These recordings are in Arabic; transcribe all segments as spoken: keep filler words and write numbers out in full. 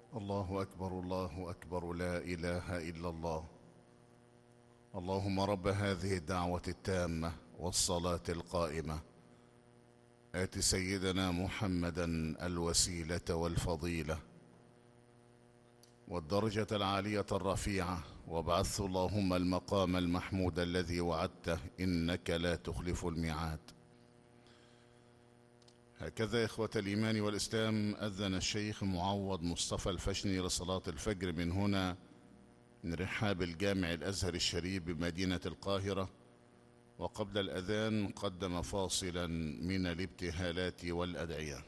الله أكبر الله أكبر، لا إله إلا الله. اللهم رب هذه الدعوة التامة والصلاة القائمة، آت سيدنا محمدا الوسيلة والفضيلة والدرجة العالية الرفيعة، وابعثه اللهم المقام المحمود الذي وعدته، إنك لا تخلف الميعاد. هكذا إخوة الإيمان والإسلام أذن الشيخ معوض مصطفى الفشني لصلاة الفجر من هنا، من رحاب الجامع الأزهر الشريف بمدينة القاهرة. وقبل الأذان قدم فاصلا من الابتهالات والأدعية.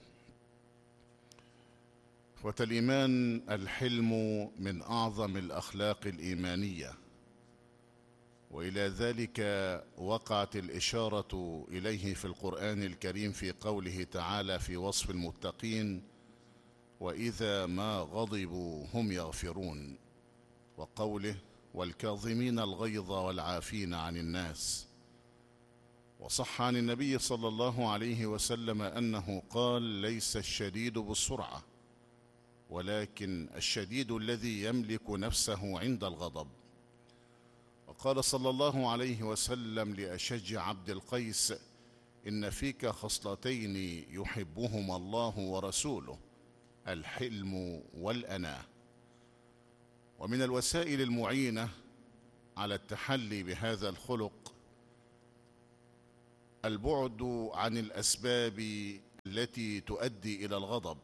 إخوة الإيمان، الحلم من أعظم الأخلاق الإيمانية، وإلى ذلك وقعت الإشارة إليه في القرآن الكريم في قوله تعالى في وصف المتقين: وإذا ما غضبوا هم يغفرون، وقوله: والكاظمين الغيظ والعافين عن الناس. وصح عن النبي صلى الله عليه وسلم أنه قال: ليس الشديد بالسرعة، ولكن الشديد الذي يملك نفسه عند الغضب. وقال صلى الله عليه وسلم لأشج عبد القيس: إن فيك خصلتين يحبهما الله ورسوله، الحلم والأناة. ومن الوسائل المعينة على التحلي بهذا الخلق البعد عن الأسباب التي تؤدي إلى الغضب.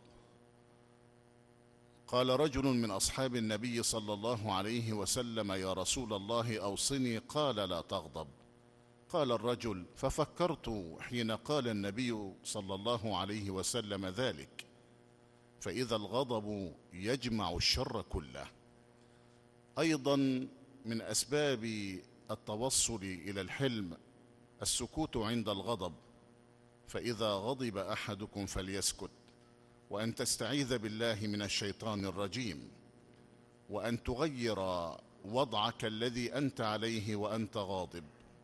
قال رجل من أصحاب النبي صلى الله عليه وسلم: يا رسول الله أوصني. قال: لا تغضب. قال الرجل: ففكرت حين قال النبي صلى الله عليه وسلم ذلك، فإذا الغضب يجمع الشر كله. أيضا من أسباب التوصل إلى الحلم السكوت عند الغضب، فإذا غضب أحدكم فليسكت، وأن تستعيذ بالله من الشيطان الرجيم، وأن تغير وضعك الذي أنت عليه وأنت غاضب.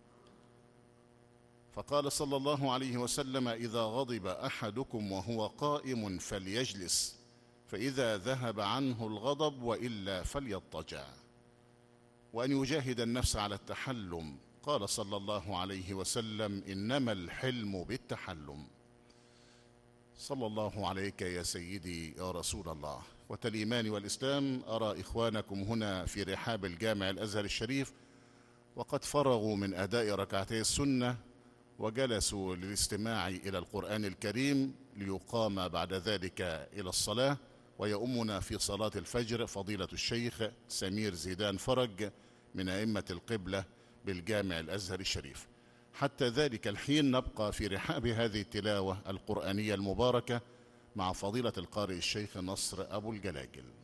فقال صلى الله عليه وسلم: إذا غضب أحدكم وهو قائم فليجلس، فإذا ذهب عنه الغضب وإلا فليضطجع. وأن يجاهد النفس على التحلم. قال صلى الله عليه وسلم: إنما الحلم بالتحلم. صلى الله عليك يا سيدي يا رسول الله. والإيمان والإسلام، أرى إخوانكم هنا في رحاب الجامع الأزهر الشريف وقد فرغوا من أداء ركعتي السنة وجلسوا للاستماع إلى القرآن الكريم، ليقام بعد ذلك إلى الصلاة. ويؤمنا في صلاة الفجر فضيلة الشيخ سمير زيدان فرج من أئمة القبلة بالجامع الأزهر الشريف. حتى ذلك الحين نبقى في رحاب هذه التلاوة القرآنية المباركة مع فضيلة القارئ الشيخ نصر أبو الجلاجل.